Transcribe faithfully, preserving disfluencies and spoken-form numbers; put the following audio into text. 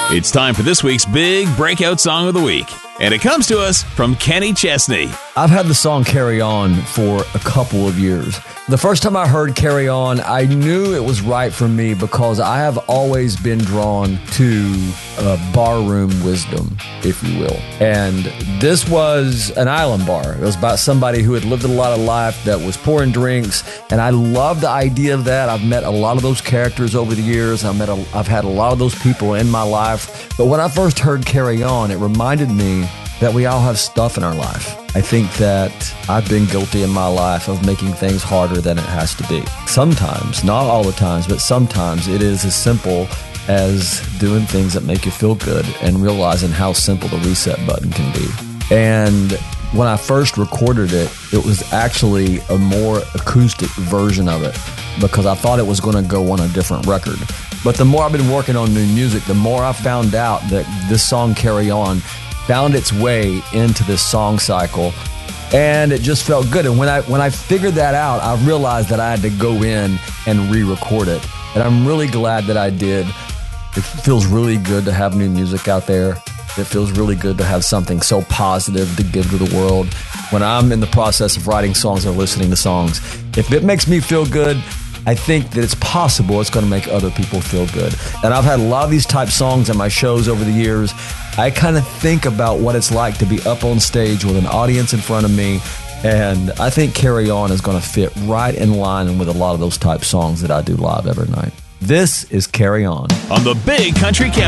It's time for this week's big breakout song of the week. And it comes to us from Kenny Chesney. I've had the song Carry On for a couple of years. The first time I heard Carry On, I knew it was right for me because I have always been drawn to uh, barroom wisdom, if you will. And this was an island bar. It was about somebody who had lived a lot of life that was pouring drinks. And I love the idea of that. I've met a lot of those characters over the years. I've met a, I've had a lot of those people in my life. But when I first heard Carry On, it reminded me that we all have stuff in our life. I think that I've been guilty in my life of making things harder than it has to be. Sometimes, not all the times, but sometimes it is as simple as doing things that make you feel good and realizing how simple the reset button can be. And when I first recorded it, it was actually a more acoustic version of it because I thought it was going to go on a different record. But the more I've been working on new music, the more I found out that this song Carry On found its way into this song cycle, and it just felt good. And when I when I figured that out, I realized that I had to go in and re-record it. And I'm really glad that I did. It feels really good to have new music out there. It feels really good to have something so positive to give to the world. When I'm in the process of writing songs or listening to songs, if it makes me feel good, I think that it's possible it's going to make other people feel good. And I've had a lot of these type songs in my shows over the years. I kind of think about what it's like to be up on stage with an audience in front of me. And I think Carry On is going to fit right in line with a lot of those type songs that I do live every night. This is Carry On. On the Big Country Countdown.